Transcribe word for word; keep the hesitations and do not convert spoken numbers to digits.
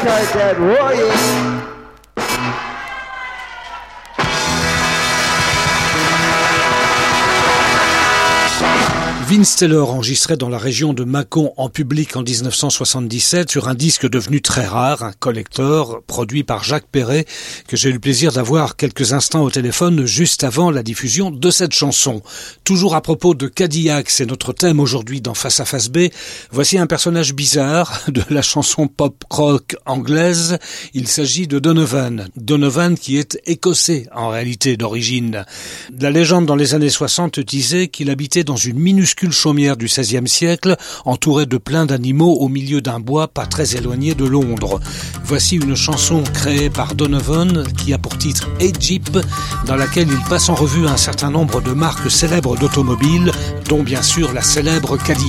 outside that royal. Vince Taylor enregistrait dans la région de Mâcon en public en dix-neuf cent soixante-dix-sept sur un disque devenu très rare, un collector, produit par Jacques Perret, que j'ai eu le plaisir d'avoir quelques instants au téléphone juste avant la diffusion de cette chanson. Toujours à propos de Cadillac, c'est notre thème aujourd'hui dans Face à Face B. Voici un personnage bizarre de la chanson pop-rock anglaise. Il s'agit de Donovan. Donovan qui est écossais en réalité d'origine. La légende dans les années soixante disait qu'il habitait dans une minuscule chaumière du seizième siècle, entourée de plein d'animaux au milieu d'un bois pas très éloigné de Londres. Voici une chanson créée par Donovan qui a pour titre Hey Jeep, dans laquelle il passe en revue un certain nombre de marques célèbres d'automobiles, dont bien sûr la célèbre Cadillac.